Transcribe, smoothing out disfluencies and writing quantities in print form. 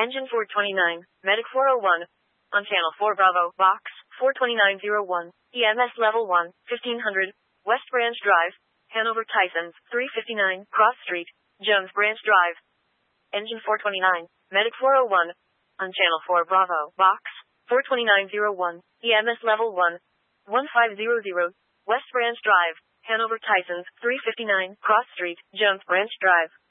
Engine 429, Medic 401. On Channel 4 Bravo, Box 42901, EMS Level 1, 1500, West Branch Drive, Hanover Tysons, 359, Cross Street, Jones Branch Drive. Engine 429, Medic 401. On Channel 4 Bravo, Box 42901, EMS Level 1, 1500, West Branch Drive, Hanover Tysons, 359, Cross Street, Jones Branch Drive.